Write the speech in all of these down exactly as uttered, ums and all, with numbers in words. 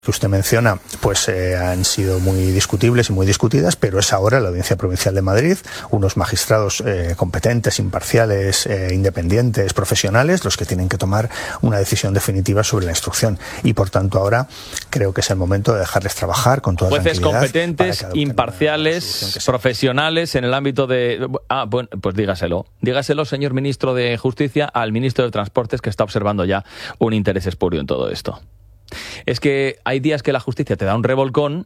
que usted menciona, pues eh, han sido muy discutibles y muy discutidas, pero es ahora la Audiencia Provincial de Madrid, unos magistrados eh, competentes, imparciales, eh, independientes, profesionales, los que tienen que tomar una decisión definitiva sobre la instrucción. Y por tanto ahora creo que es el momento de dejarles trabajar con toda Jueces tranquilidad. Competentes, imparciales, profesionales en el ámbito de... Ah, bueno, pues dígaselo. Dígaselo, señor ministro de Justicia, al ministro de Transportes, que está observando ya un interés espurio en todo esto. Es que hay días que la justicia te da un revolcón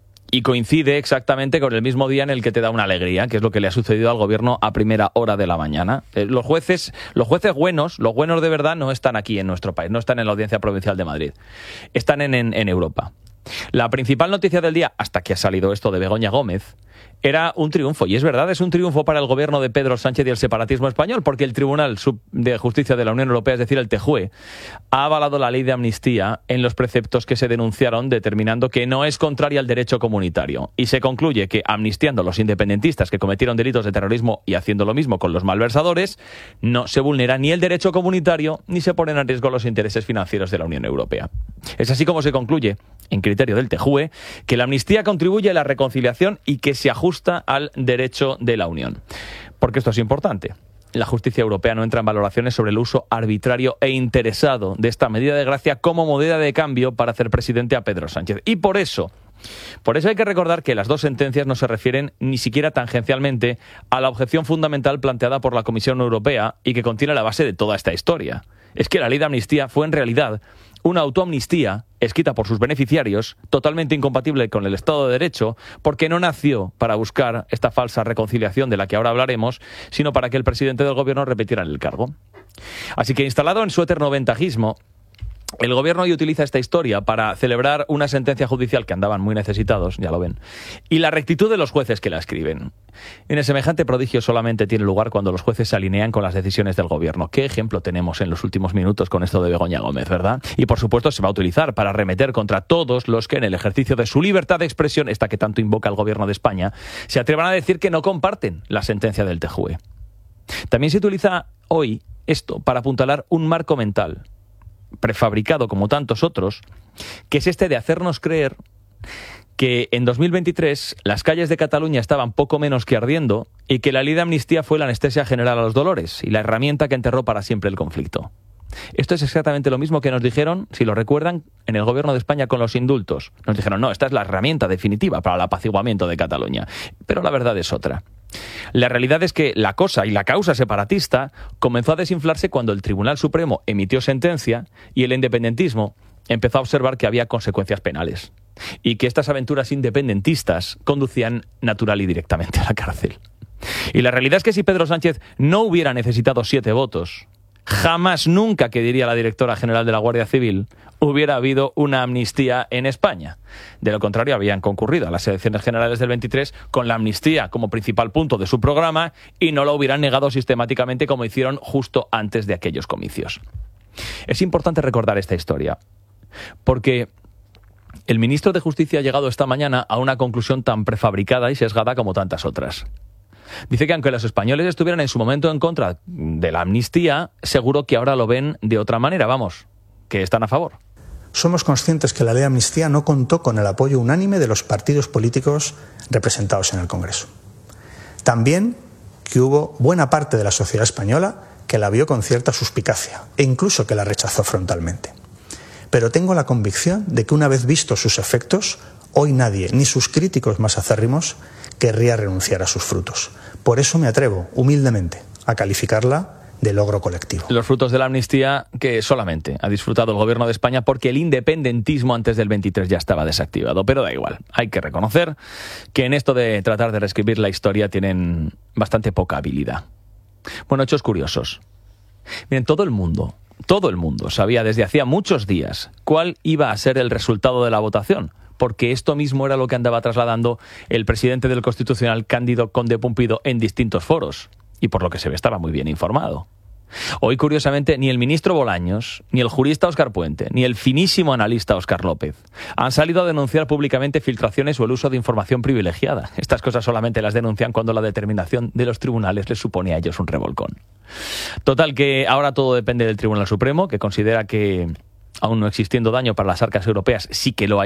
y coincide exactamente con el mismo día en el que te da una alegría, que es lo que le ha sucedido al gobierno a primera hora de la mañana. Los jueces, los jueces buenos, los buenos de verdad, no están aquí en nuestro país, no están en la Audiencia Provincial de Madrid, están en, en, en Europa. La principal noticia del día, hasta que ha salido esto de Begoña Gómez, era un triunfo, y es verdad, es un triunfo para el gobierno de Pedro Sánchez y el separatismo español, porque el Tribunal de Justicia de la Unión Europea, es decir, el T J U E, ha avalado la ley de amnistía en los preceptos que se denunciaron, determinando que no es contraria al derecho comunitario. Y se concluye que, amnistiando a los independentistas que cometieron delitos de terrorismo y haciendo lo mismo con los malversadores, no se vulnera ni el derecho comunitario ni se ponen en riesgo los intereses financieros de la Unión Europea. Es así como se concluye, en criterio del T J U E, que la amnistía contribuye a la reconciliación y que se ajusta al derecho de la Unión. Porque esto es importante. La justicia europea no entra en valoraciones sobre el uso arbitrario e interesado de esta medida de gracia como moneda de cambio para hacer presidente a Pedro Sánchez. Y por eso, por eso hay que recordar que las dos sentencias no se refieren ni siquiera tangencialmente a la objeción fundamental planteada por la Comisión Europea y que contiene la base de toda esta historia. Es que la ley de amnistía fue en realidad una autoamnistía escrita por sus beneficiarios, totalmente incompatible con el Estado de Derecho, porque no nació para buscar esta falsa reconciliación de la que ahora hablaremos, sino para que el presidente del gobierno repitiera el cargo. Así que, instalado en su eterno ventajismo, el gobierno hoy utiliza esta historia para celebrar una sentencia judicial que andaban muy necesitados, ya lo ven, y la rectitud de los jueces que la escriben. En el semejante prodigio solamente tiene lugar cuando los jueces se alinean con las decisiones del gobierno. ¿Qué ejemplo tenemos en los últimos minutos con esto de Begoña Gómez, verdad? Y por supuesto se va a utilizar para arremeter contra todos los que en el ejercicio de su libertad de expresión, esta que tanto invoca el gobierno de España, se atrevan a decir que no comparten la sentencia del T J U E. También se utiliza hoy esto para apuntalar un marco mental prefabricado como tantos otros, que es este de hacernos creer que en dos mil veintitrés las calles de Cataluña estaban poco menos que ardiendo y que la ley de amnistía fue la anestesia general a los dolores y la herramienta que enterró para siempre el conflicto. Esto es exactamente lo mismo que nos dijeron, si lo recuerdan, en el gobierno de España con los indultos. Nos dijeron, no, esta es la herramienta definitiva para el apaciguamiento de Cataluña. Pero la verdad es otra. La realidad es que la cosa y la causa separatista comenzó a desinflarse cuando el Tribunal Supremo emitió sentencia y el independentismo empezó a observar que había consecuencias penales y que estas aventuras independentistas conducían natural y directamente a la cárcel. Y la realidad es que si Pedro Sánchez no hubiera necesitado siete votos, jamás, nunca, que diría la directora general de la Guardia Civil, hubiera habido una amnistía en España. De lo contrario, habían concurrido a las elecciones generales del veintitrés con la amnistía como principal punto de su programa y no lo hubieran negado sistemáticamente como hicieron justo antes de aquellos comicios. Es importante recordar esta historia, porque el ministro de Justicia ha llegado esta mañana a una conclusión tan prefabricada y sesgada como tantas otras. Dice que aunque los españoles estuvieran en su momento en contra de la amnistía, seguro que ahora lo ven de otra manera, vamos, que están a favor. Somos conscientes que la ley de amnistía no contó con el apoyo unánime de los partidos políticos representados en el Congreso. También que hubo buena parte de la sociedad española que la vio con cierta suspicacia e incluso que la rechazó frontalmente. Pero tengo la convicción de que una vez vistos sus efectos, hoy nadie, ni sus críticos más acérrimos, querría renunciar a sus frutos. Por eso me atrevo, humildemente, a calificarla de logro colectivo. Los frutos de la amnistía que solamente ha disfrutado el gobierno de España porque el independentismo antes del veintitrés ya estaba desactivado. Pero da igual, hay que reconocer que en esto de tratar de reescribir la historia tienen bastante poca habilidad. Bueno, hechos curiosos. Miren, todo el mundo, todo el mundo sabía desde hacía muchos días cuál iba a ser el resultado de la votación, porque esto mismo era lo que andaba trasladando el presidente del Constitucional, Cándido Conde Pumpido, en distintos foros, y por lo que se ve estaba muy bien informado. Hoy, curiosamente, ni el ministro Bolaños, ni el jurista Óscar Puente, ni el finísimo analista Óscar López han salido a denunciar públicamente filtraciones o el uso de información privilegiada. Estas cosas solamente las denuncian cuando la determinación de los tribunales les supone a ellos un revolcón. Total, que ahora todo depende del Tribunal Supremo, que considera que aún no existiendo daño para las arcas europeas, sí que lo hay